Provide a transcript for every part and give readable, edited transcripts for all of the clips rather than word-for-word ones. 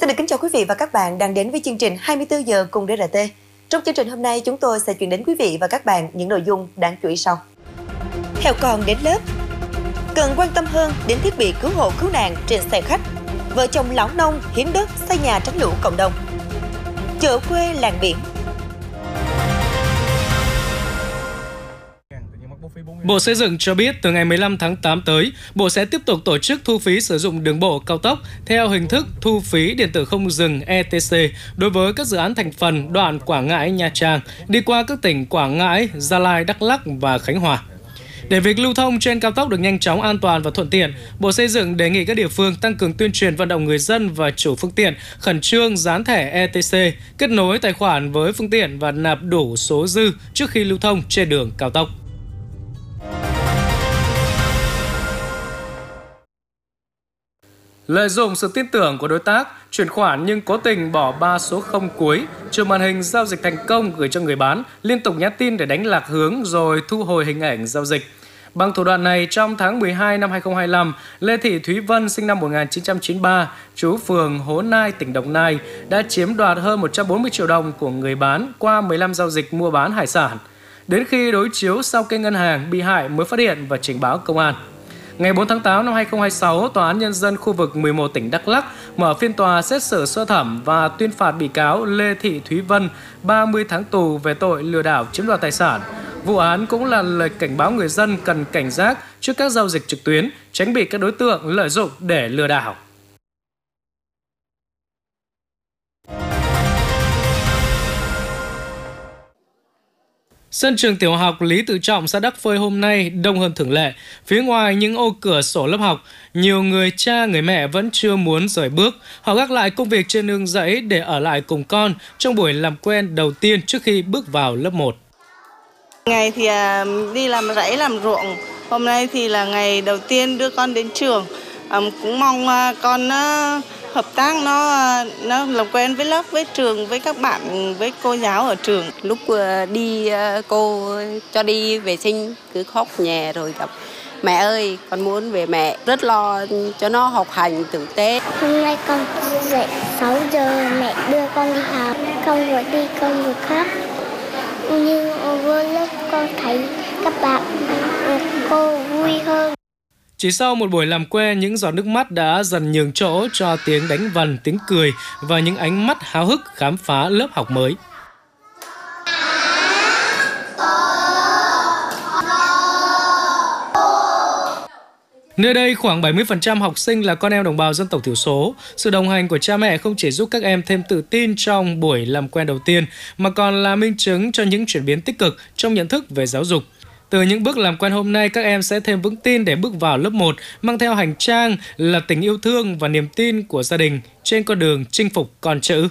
được kính chào quý vị và các bạn đang đến với chương trình 24 giờ cùng DRT. Trong chương trình hôm nay, chúng tôi sẽ chuyển đến quý vị và các bạn những nội dung đáng chú ý sau. Heo con đến lớp, cần quan tâm hơn đến thiết bị cứu hộ cứu nạn trên xe khách. Vợ chồng lão nông hiến đất xây nhà tránh lũ cộng đồng. Chợ quê làng biển. Bộ Xây dựng cho biết từ ngày 15 tháng 8 tới, Bộ sẽ tiếp tục tổ chức thu phí sử dụng đường bộ cao tốc theo hình thức thu phí điện tử không dừng ETC đối với các dự án thành phần đoạn Quảng Ngãi - Nha Trang đi qua các tỉnh Quảng Ngãi, Gia Lai, Đắk Lắk và Khánh Hòa. Để việc lưu thông trên cao tốc được nhanh chóng, an toàn và thuận tiện, Bộ Xây dựng đề nghị các địa phương tăng cường tuyên truyền vận động người dân và chủ phương tiện khẩn trương dán thẻ ETC, kết nối tài khoản với phương tiện và nạp đủ số dư trước khi lưu thông trên đường cao tốc. Lợi dụng sự tin tưởng của đối tác, chuyển khoản nhưng cố tình bỏ 3 số 0 cuối, chụp màn hình giao dịch thành công gửi cho người bán, liên tục nhắn tin để đánh lạc hướng rồi thu hồi hình ảnh giao dịch. Bằng thủ đoạn này, trong tháng 12 năm 2025, Lê Thị Thúy Vân sinh năm 1993, trú phường Hố Nai, tỉnh Đồng Nai, đã chiếm đoạt hơn 140 triệu đồng của người bán qua 15 giao dịch mua bán hải sản. Đến khi đối chiếu sau kênh ngân hàng, bị hại mới phát hiện và trình báo công an. Ngày 4 tháng 8 năm 2026, Tòa án Nhân dân khu vực 11 tỉnh Đắk Lắk mở phiên tòa xét xử sơ thẩm và tuyên phạt bị cáo Lê Thị Thúy Vân 30 tháng tù về tội lừa đảo chiếm đoạt tài sản. Vụ án cũng là lời cảnh báo người dân cần cảnh giác trước các giao dịch trực tuyến, tránh bị các đối tượng lợi dụng để lừa đảo. Sân trường tiểu học Lý Tự Trọng, xã Đắc Phơi hôm nay đông hơn thường lệ. Phía ngoài những ô cửa sổ lớp học, nhiều người cha, người mẹ vẫn chưa muốn rời bước. Họ gác lại công việc trên nương rẫy để ở lại cùng con trong buổi làm quen đầu tiên trước khi bước vào lớp 1. Ngày thì đi làm rẫy, làm ruộng. Hôm nay thì là ngày đầu tiên đưa con đến trường. Cũng mong con hợp tác, nó làm quen với lớp, với trường, với các bạn, với cô giáo ở trường. Lúc đi cô cho đi vệ sinh cứ khóc nhè rồi gặp mẹ ơi, con muốn về mẹ, rất lo cho nó học hành tử tế. Hôm nay con dậy 6 giờ, mẹ đưa con đi học, con vừa đi con vừa khóc. Nhưng vô lớp con thấy các bạn, cô vui hơn. Chỉ sau một buổi làm quen, những giọt nước mắt đã dần nhường chỗ cho tiếng đánh vần, tiếng cười và những ánh mắt háo hức khám phá lớp học mới. Nơi đây khoảng 70% học sinh là con em đồng bào dân tộc thiểu số. Sự đồng hành của cha mẹ không chỉ giúp các em thêm tự tin trong buổi làm quen đầu tiên, mà còn là minh chứng cho những chuyển biến tích cực trong nhận thức về giáo dục. Từ những bước làm quen hôm nay, các em sẽ thêm vững tin để bước vào lớp 1, mang theo hành trang là tình yêu thương và niềm tin của gia đình trên con đường chinh phục con chữ.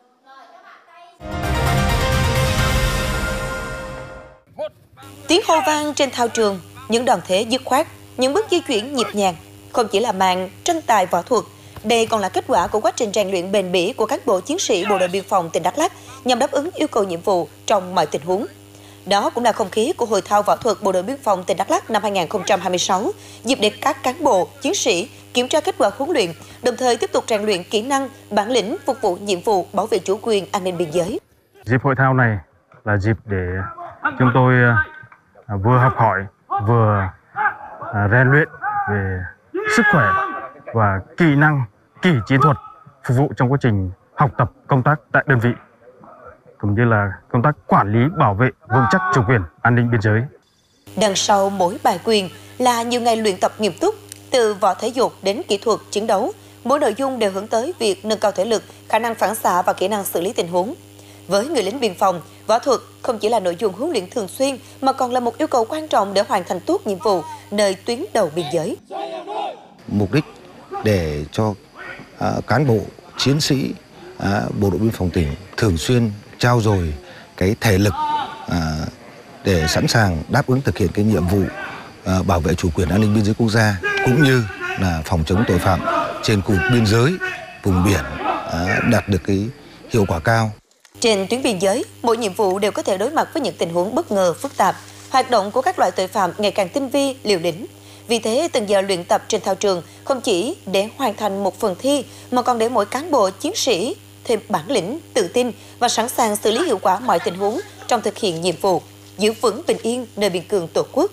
Tiếng hô vang trên thao trường, những đòn thế dứt khoát, những bước di chuyển nhịp nhàng, không chỉ là màn tranh tài võ thuật, đây còn là kết quả của quá trình rèn luyện bền bỉ của các bộ chiến sĩ Bộ đội Biên phòng tỉnh Đắk Lắk nhằm đáp ứng yêu cầu nhiệm vụ trong mọi tình huống. Đó cũng là không khí của Hội thao võ thuật Bộ đội Biên phòng tỉnh Đắk Lắk năm 2026, dịp để các cán bộ, chiến sĩ kiểm tra kết quả huấn luyện, đồng thời tiếp tục rèn luyện kỹ năng, bản lĩnh phục vụ nhiệm vụ bảo vệ chủ quyền an ninh biên giới. Dịp hội thao này là dịp để chúng tôi vừa học hỏi, vừa rèn luyện về sức khỏe và kỹ năng, kỹ chiến thuật phục vụ trong quá trình học tập, công tác tại đơn vị, cũng như là công tác quản lý, bảo vệ vững chắc chủ quyền an ninh biên giới. Đằng sau mỗi bài quyền là nhiều ngày luyện tập nghiêm túc, từ võ thể dục đến kỹ thuật chiến đấu, mỗi nội dung đều hướng tới việc nâng cao thể lực, khả năng phản xạ và kỹ năng xử lý tình huống. Với người lính biên phòng, võ thuật không chỉ là nội dung huấn luyện thường xuyên mà còn là một yêu cầu quan trọng để hoàn thành tốt nhiệm vụ nơi tuyến đầu biên giới. Mục đích để cho cán bộ, chiến sĩ Bộ đội Biên phòng tỉnh thường xuyên trau dồi cái thể lực để sẵn sàng đáp ứng thực hiện cái nhiệm vụ bảo vệ chủ quyền an ninh biên giới quốc gia, cũng như là phòng chống tội phạm trên khu vực biên giới, vùng biển đạt được cái hiệu quả cao. Trên tuyến biên giới, mỗi nhiệm vụ đều có thể đối mặt với những tình huống bất ngờ, phức tạp. Hoạt động của các loại tội phạm ngày càng tinh vi, liều lĩnh. Vì thế, từng giờ luyện tập trên thao trường không chỉ để hoàn thành một phần thi, mà còn để mỗi cán bộ chiến sĩ thêm bản lĩnh, tự tin và sẵn sàng xử lý hiệu quả mọi tình huống trong thực hiện nhiệm vụ, giữ vững bình yên nơi biên cương Tổ quốc.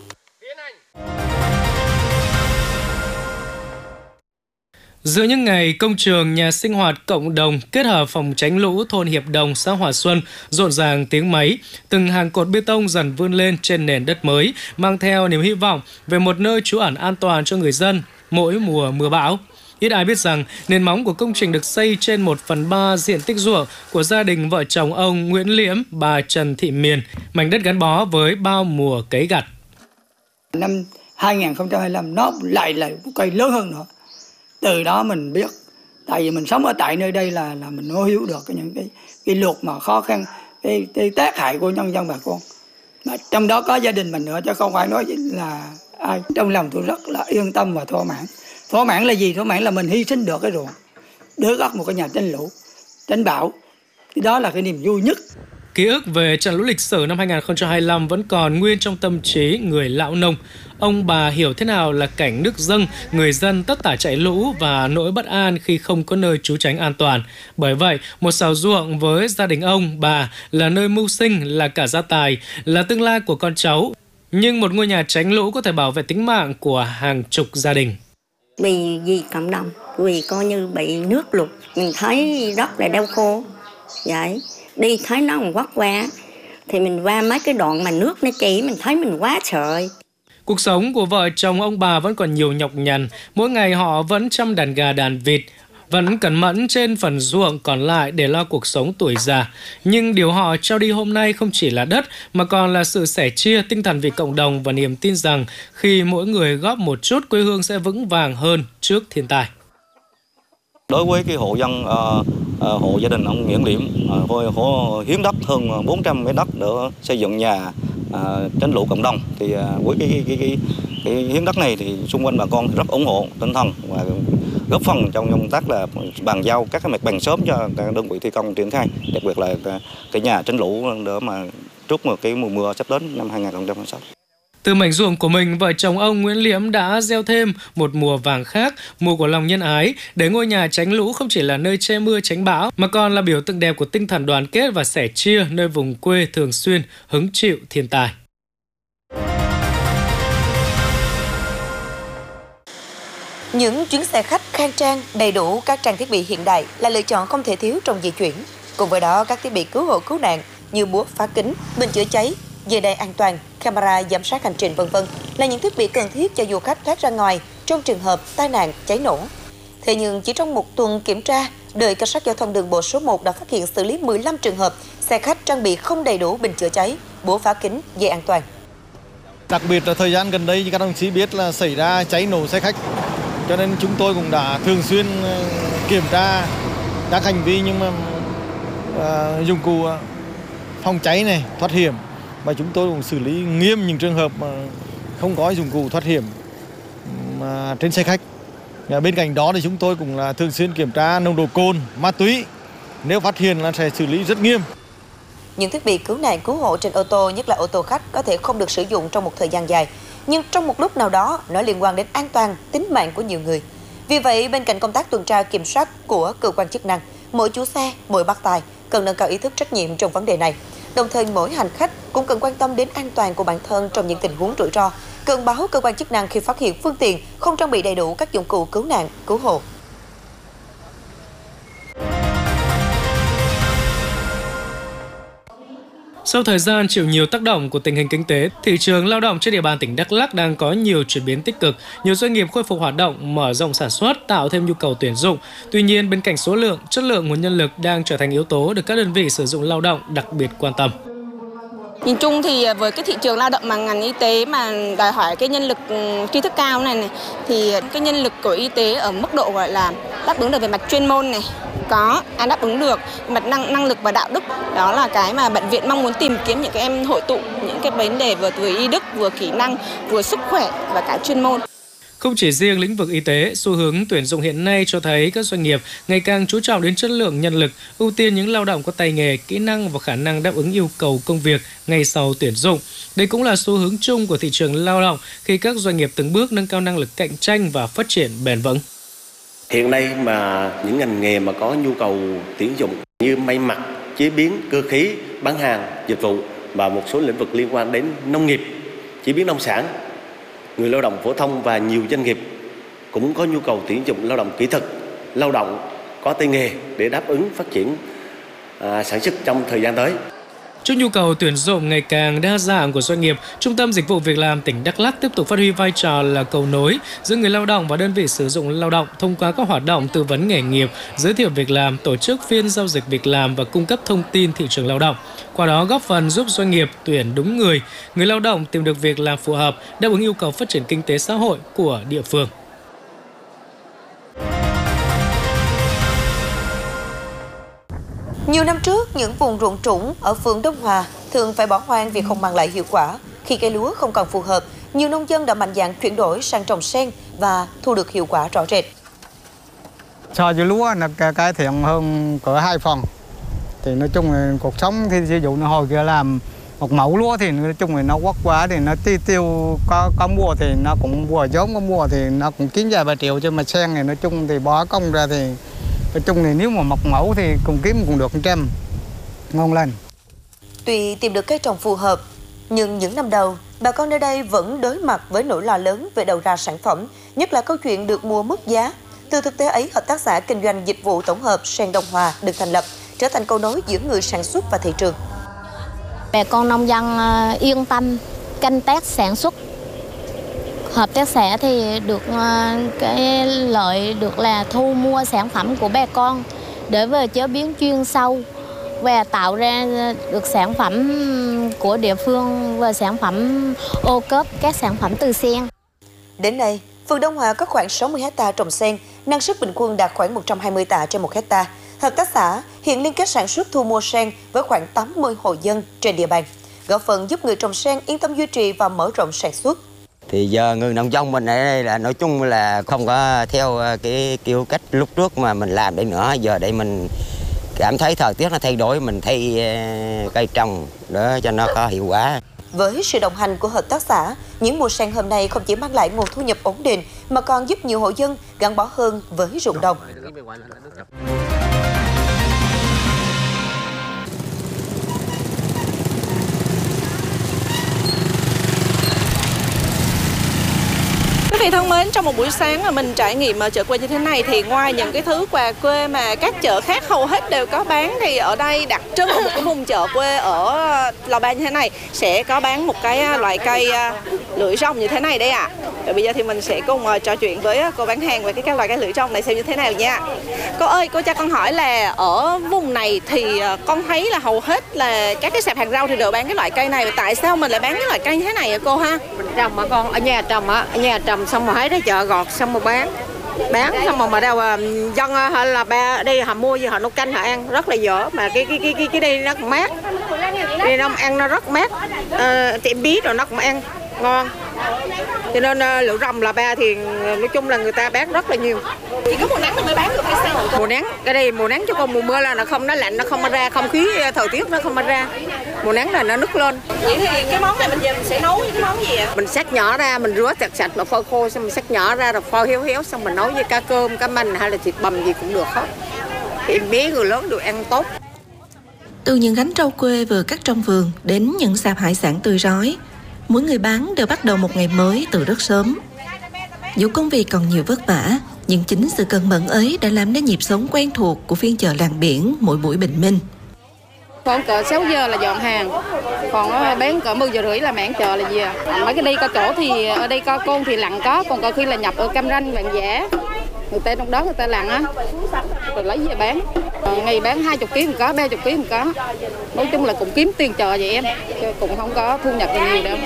Giữa những ngày công trường, nhà sinh hoạt cộng đồng kết hợp phòng tránh lũ thôn Hiệp Đồng, xã Hòa Xuân rộn ràng tiếng máy, từng hàng cột bê tông dần vươn lên trên nền đất mới, mang theo niềm hy vọng về một nơi trú ẩn an toàn cho người dân mỗi mùa mưa bão. Ít ai biết rằng nền móng của công trình được xây trên 1/3 diện tích ruộng của gia đình vợ chồng ông Nguyễn Liễm, bà Trần Thị Miền, mảnh đất gắn bó với bao mùa cấy gặt. Năm 2025 nó lại là một cây lớn hơn nữa. Từ đó mình biết, tại vì mình sống ở tại nơi đây là mình mới hiểu được những cái luật mà khó khăn, cái tác hại của nhân dân bà con. Mà trong đó có gia đình mình nữa, chứ không phải nói là ai. Trong lòng tôi rất là yên tâm và thỏa mãn. Thỏa mãn là gì? Thỏa mãn là mình hy sinh được cái ruộng, đỡ góp một cái nhà tránh lũ, tránh bão. Thì đó là cái niềm vui nhất. Ký ức về trận lũ lịch sử năm 2025 vẫn còn nguyên trong tâm trí người lão nông. Ông bà hiểu thế nào là cảnh nước dâng, người dân tất tả chạy lũ và nỗi bất an khi không có nơi trú tránh an toàn. Bởi vậy, một sào ruộng với gia đình ông, bà là nơi mưu sinh, là cả gia tài, là tương lai của con cháu. Nhưng một ngôi nhà tránh lũ có thể bảo vệ tính mạng của hàng chục gia đình. Vì cộng đồng, vì coi như bị nước lụt, mình thấy rất là đau khổ. Vậy, đi thấy nó còn quắt qua, thì mình qua mấy cái đoạn mà nước nó chảy, mình thấy mình quá sợ. Cuộc sống của vợ chồng ông bà vẫn còn nhiều nhọc nhằn, mỗi ngày họ vẫn chăm đàn gà đàn vịt, vẫn cẩn mẫn trên phần ruộng còn lại để lo cuộc sống tuổi già. Nhưng điều họ trao đi hôm nay không chỉ là đất, mà còn là sự sẻ chia, tinh thần vì cộng đồng và niềm tin rằng khi mỗi người góp một chút, quê hương sẽ vững vàng hơn trước thiên tai. Đối với cái hộ dân, hộ gia đình ông Nguyễn Liễm, họ hiến đất hơn 400 mét đất để xây dựng nhà tránh lũ cộng đồng, thì với cái hiến đất này thì xung quanh bà con rất ủng hộ tinh thần và góp phần trong công tác là bàn giao các cái mặt bằng sớm cho các đơn vị thi công triển khai, đặc biệt là cái nhà tránh lũ để mà trước một cái mùa mưa sắp đến năm 2026. Từ mảnh ruộng của mình, vợ chồng ông Nguyễn Liễm đã gieo thêm một mùa vàng khác, mùa của lòng nhân ái, để ngôi nhà tránh lũ không chỉ là nơi che mưa tránh bão, mà còn là biểu tượng đẹp của tinh thần đoàn kết và sẻ chia nơi vùng quê thường xuyên hứng chịu thiên tai. Những chuyến xe khách khang trang, đầy đủ các trang thiết bị hiện đại là lựa chọn không thể thiếu trong di chuyển. Cùng với đó, các thiết bị cứu hộ cứu nạn như búa phá kính, bình chữa cháy, dây đai an toàn, camera giám sát hành trình v.v. là những thiết bị cần thiết cho du khách thoát ra ngoài trong trường hợp tai nạn, cháy nổ. Thế nhưng chỉ trong một tuần kiểm tra, đội cảnh sát giao thông đường bộ số 1 đã phát hiện xử lý 15 trường hợp xe khách trang bị không đầy đủ bình chữa cháy, búa phá kính, dây an toàn. Đặc biệt là thời gian gần đây các đồng chí biết là xảy ra cháy nổ xe khách, cho nên chúng tôi cũng đã thường xuyên kiểm tra các hành vi nhưng mà dụng cụ phòng cháy này, thoát hiểm, và chúng tôi cũng xử lý nghiêm những trường hợp mà không có dụng cụ thoát hiểm trên xe khách. Bên cạnh đó thì chúng tôi cũng là thường xuyên kiểm tra nồng độ cồn, ma túy, nếu phát hiện là sẽ xử lý rất nghiêm. Những thiết bị cứu nạn cứu hộ trên ô tô, nhất là ô tô khách, có thể không được sử dụng trong một thời gian dài, nhưng trong một lúc nào đó nó liên quan đến an toàn, tính mạng của nhiều người. Vì vậy, bên cạnh công tác tuần tra kiểm soát của cơ quan chức năng, mỗi chủ xe, mỗi bác tài cần nâng cao ý thức trách nhiệm trong vấn đề này. Đồng thời, mỗi hành khách cũng cần quan tâm đến an toàn của bản thân trong những tình huống rủi ro, cần báo cơ quan chức năng khi phát hiện phương tiện không trang bị đầy đủ các dụng cụ cứu nạn, cứu hộ. Sau thời gian chịu nhiều tác động của tình hình kinh tế, thị trường lao động trên địa bàn tỉnh Đắk Lắk đang có nhiều chuyển biến tích cực. Nhiều doanh nghiệp khôi phục hoạt động, mở rộng sản xuất, tạo thêm nhu cầu tuyển dụng. Tuy nhiên, bên cạnh số lượng, chất lượng nguồn nhân lực đang trở thành yếu tố được các đơn vị sử dụng lao động đặc biệt quan tâm. Nhìn chung thì với cái thị trường lao động mà ngành y tế mà đòi hỏi cái nhân lực tri thức cao này thì cái nhân lực của y tế ở mức độ gọi là đáp ứng được về mặt chuyên môn này, có đáp ứng được mặt năng lực và đạo đức. Đó là cái mà bệnh viện mong muốn tìm kiếm, những cái em hội tụ những cái vấn đề vừa y đức, vừa kỹ năng, vừa sức khỏe và cả chuyên môn. Không chỉ riêng lĩnh vực y tế, xu hướng tuyển dụng hiện nay cho thấy các doanh nghiệp ngày càng chú trọng đến chất lượng nhân lực, ưu tiên những lao động có tay nghề, kỹ năng và khả năng đáp ứng yêu cầu công việc ngay sau tuyển dụng. Đây cũng là xu hướng chung của thị trường lao động khi các doanh nghiệp từng bước nâng cao năng lực cạnh tranh và phát triển bền vững. Hiện nay mà những ngành nghề mà có nhu cầu tuyển dụng như may mặc, chế biến, cơ khí, bán hàng, dịch vụ và một số lĩnh vực liên quan đến nông nghiệp, chế biến nông sản, người lao động phổ thông và nhiều doanh nghiệp cũng có nhu cầu tuyển dụng lao động kỹ thuật, lao động có tay nghề để đáp ứng phát triển sản xuất trong thời gian tới. Trước nhu cầu tuyển dụng ngày càng đa dạng của doanh nghiệp, Trung tâm Dịch vụ Việc làm tỉnh Đắk Lắk tiếp tục phát huy vai trò là cầu nối giữa người lao động và đơn vị sử dụng lao động thông qua các hoạt động tư vấn nghề nghiệp, giới thiệu việc làm, tổ chức phiên giao dịch việc làm và cung cấp thông tin thị trường lao động. Qua đó góp phần giúp doanh nghiệp tuyển đúng người lao động tìm được việc làm phù hợp, đáp ứng yêu cầu phát triển kinh tế xã hội của địa phương. Nhiều năm trước, những vùng ruộng trũng ở phường Đông Hòa thường phải bỏ hoang vì không mang lại hiệu quả. Khi cây lúa không còn phù hợp, nhiều nông dân đã mạnh dạn chuyển đổi sang trồng sen và thu được hiệu quả rõ rệt. So với lúa nó cải thiện hơn cỡ 2 phần. Thì nói chung là cuộc sống thì ví dụ như hồi kia làm một mẫu lúa thì nói chung là nó quất quá thì nó tiêu có mua thì nó cũng vừa giống có mua thì nó cũng kiếm vài 3 triệu, chứ mà sen này nói chung thì bỏ công ra thì nói chung thì nếu mà một mẫu thì cũng kiếm cũng được 100 ngon lên. Tuy tìm được cây trồng phù hợp, nhưng những năm đầu, bà con nơi đây vẫn đối mặt với nỗi lo lớn về đầu ra sản phẩm, nhất là câu chuyện được mua mất giá. Từ thực tế ấy, Hợp tác xã Kinh doanh Dịch vụ Tổng hợp Sen Đông Hòa được thành lập, trở thành cầu nối giữa người sản xuất và thị trường. Bà con nông dân yên tâm canh tác sản xuất. Hợp tác xã thì được cái lợi được là thu mua sản phẩm của bà con để về chế biến chuyên sâu và tạo ra được sản phẩm của địa phương và sản phẩm ô cốp, các sản phẩm từ sen. Đến nay, phường Đông Hòa có khoảng 60 ha trồng sen, năng suất bình quân đạt khoảng 120 tạ trên 1 ha. Hợp tác xã hiện liên kết sản xuất thu mua sen với khoảng 80 hộ dân trên địa bàn, góp phần giúp người trồng sen yên tâm duy trì và mở rộng sản xuất. Thì giờ người nông dân mình ở đây là nói chung là không có theo cái kiểu cách lúc trước mà mình làm đây nữa. Giờ đây mình cảm thấy thời tiết nó thay đổi, mình thay cây trồng để cho nó có hiệu quả. Với sự đồng hành của hợp tác xã, những mùa sen hôm nay không chỉ mang lại nguồn thu nhập ổn định mà còn giúp nhiều hộ dân gắn bó hơn với ruộng đồng. Quý vị thân mến, trong một buổi sáng mà mình trải nghiệm chợ quê như thế này thì ngoài những cái thứ quà quê mà các chợ khác hầu hết đều có bán, thì ở đây đặc trưng của một cái vùng chợ quê ở Lò Ba như thế này sẽ có bán một cái loại cây lưỡi rong như thế này đây ạ. Và bây giờ thì mình sẽ cùng trò chuyện với cô bán hàng về cái loại cây lưỡi rong này xem như thế nào nha. Cô ơi, cô cho con hỏi là ở vùng này thì con thấy là hầu hết là các cái sạp hàng rau thì đều bán cái loại cây này. Tại sao mình lại bán cái loại cây như thế này vậy cô ha? Mình trồng mà con, ở nhà trồng á, ở nhà trồng xong rồi hái ra chợ gọt xong rồi bán xong rồi đâu dân hay là ba đi họ mua gì họ nấu canh họ ăn rất là dở, mà cái đây nó cũng mát, đây nó ăn nó rất mát, tiệm bí rồi nó cũng ăn ngon, cho nên lựu rong Lò Ba thì nói chung là người ta bán rất là nhiều. Chỉ có mùa nắng mới bán được hay sao? Mùa nắng, cái đây mùa nắng chứ còn mùa mưa là nó không, nó lạnh nó không ra, không khí thời tiết nó không ra. Mùa nắng là nó nứt lên. Vậy thì cái món này mình về mình sẽ nấu những cái món gì ạ? Mình xắt nhỏ ra, mình rửa sạch và phơi khô, xong mình xắt nhỏ ra rồi phơi héo xong mình nấu với cá cơm, cá manh hay là thịt bằm gì cũng được hết. Thì bé người lớn đều ăn tốt. Từ những gánh rau quê vừa cắt trong vườn đến những sạp hải sản tươi rói, mỗi người bán đều bắt đầu một ngày mới từ rất sớm. Dù công việc còn nhiều vất vả, nhưng chính sự cần mẫn ấy đã làm nên nhịp sống quen thuộc của phiên chợ làng biển mỗi buổi bình minh. Khoảng cỡ 6 giờ là dọn hàng, còn bán cỡ 10 giờ rưỡi là mảng chợ là gì à. Mấy cái đi có chỗ thì ở đây có con thì lặn còn có khi là nhập ở Cam Ranh, Vạn Giả. Người ta trong đó người ta lặn á, rồi lấy về bán. Ngày bán 20 kg một có, 30 kg một có. Nói chung là cũng kiếm tiền chợ vậy em, chứ cũng không có thu nhập nhiều đâu.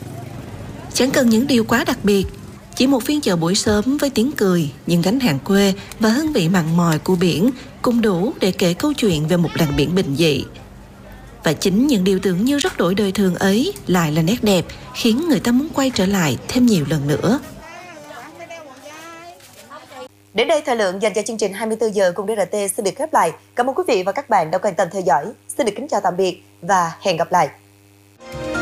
Chẳng cần những điều quá đặc biệt, chỉ một phiên chợ buổi sớm với tiếng cười, những gánh hàng quê và hương vị mặn mòi của biển cũng đủ để kể câu chuyện về một làng biển bình dị. Và chính những điều tưởng như rất đổi đời thường ấy lại là nét đẹp khiến người ta muốn quay trở lại thêm nhiều lần nữa. Đến đây thời lượng dành cho chương trình 24 giờ cùng DRT xin được khép lại. Cảm ơn quý vị và các bạn đã quan tâm theo dõi. Xin được kính chào tạm biệt và hẹn gặp lại.